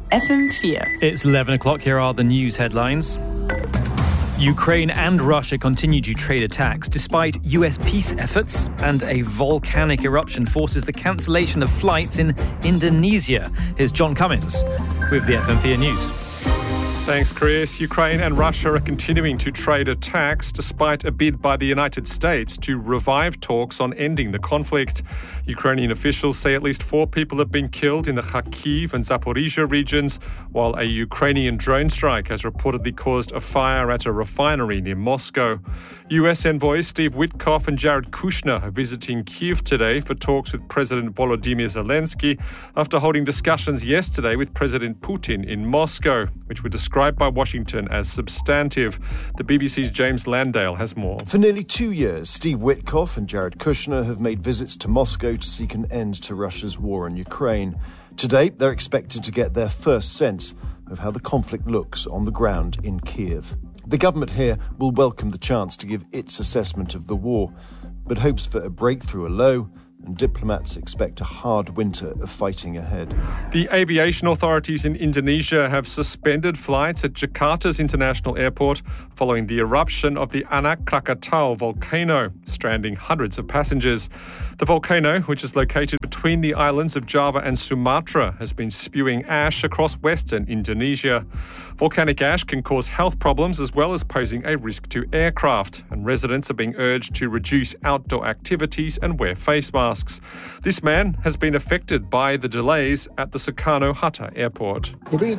FM4. It's 11 o'clock. Here are the news headlines. Ukraine and Russia continue to trade attacks despite US peace efforts, and a volcanic eruption forces the cancellation of flights in Indonesia. Here's John Cummins with the FM4 News. Thanks, Chris. Ukraine and Russia are continuing to trade attacks despite a bid by the United States to revive talks on ending the conflict. Ukrainian officials say at least 4 people have been killed in the Kharkiv and Zaporizhia regions, while a Ukrainian drone strike has reportedly caused a fire at a refinery near Moscow. US envoys Steve Witkoff and Jared Kushner are visiting Kyiv today for talks with President Volodymyr Zelensky after holding discussions yesterday with President Putin in Moscow, which were described by Washington as substantive. The BBC's James Landale has more. For nearly 2 years, Steve Witkoff and Jared Kushner have made visits to Moscow to seek an end to Russia's war in Ukraine. Today, they're expected to get their first sense of how the conflict looks on the ground in Kyiv. The government here will welcome the chance to give its assessment of the war, but hopes for a breakthrough are low, and diplomats expect a hard winter of fighting ahead. The aviation authorities in Indonesia have suspended flights at Jakarta's international airport following the eruption of the Anak Krakatau volcano, stranding hundreds of passengers. The volcano, which is located between the islands of Java and Sumatra, has been spewing ash across western Indonesia. Volcanic ash can cause health problems as well as posing a risk to aircraft, and residents are being urged to reduce outdoor activities and wear face masks. This man has been affected by the delays at the Soekarno-Hatta airport.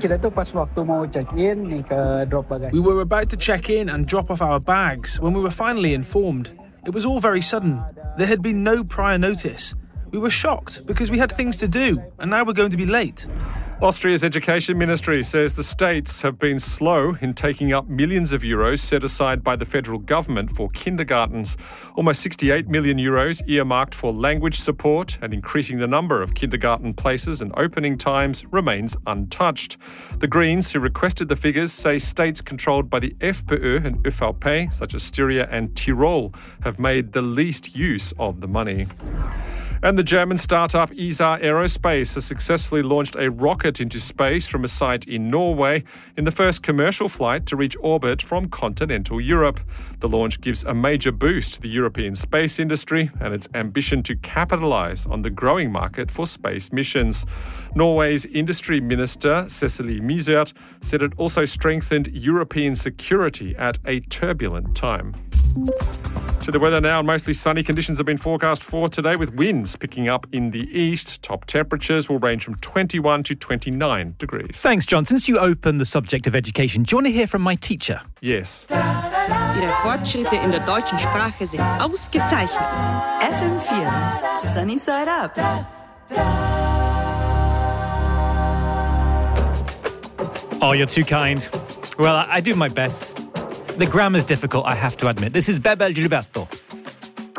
We were about to check in and drop off our bags when we were finally informed. It was all very sudden. There had been no prior notice. We were shocked because we had things to do, and now we're going to be late. Austria's education ministry says the states have been slow in taking up millions of euros set aside by the federal government for kindergartens. Almost 68 million euros earmarked for language support and increasing the number of kindergarten places and opening times remains untouched. The Greens, who requested the figures, say states controlled by the FPÖ and ÖVP, such as Styria and Tyrol, have made the least use of the money. And the German startup ESA Aerospace has successfully launched a rocket into space from a site in Norway in the first commercial flight to reach orbit from continental Europe. The launch gives a major boost to the European space industry and its ambition to capitalise on the growing market for space missions. Norway's Industry Minister, Cecilie Myrseth, said it also strengthened European security at a turbulent time. To the weather now, mostly sunny conditions have been forecast for today with winds picking up in the east. Top temperatures will range from 21 to 29 degrees. Thanks, John. Since you opened the subject of education, do you want to hear from my teacher? Yes. Ihre Fortschritte in der deutschen Sprache sind ausgezeichnet. FM4, Sunny Side Up. Oh, you're too kind. Well, I do my best. The grammar's difficult, I have to admit. This is Bebel Gilberto.